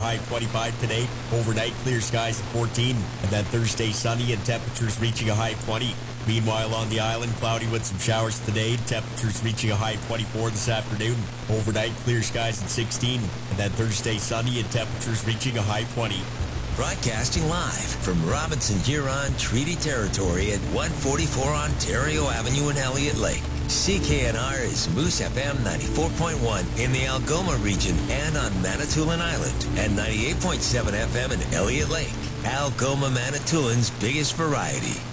high 25 today. Overnight, clear skies at 14. And then Thursday, sunny and temperatures reaching a high 20. Meanwhile, on the island, cloudy with some showers today. Temperatures reaching a high 24 this afternoon. Overnight, clear skies at 16. And then Thursday, sunny and temperatures reaching a high 20. Broadcasting live from Robinson-Huron Treaty Territory at 144 Ontario Avenue in Elliott Lake. CKNR is Moose FM 94.1 in the Algoma region and on Manitoulin Island, and 98.7 FM in Elliott Lake. Algoma Manitoulин's biggest variety.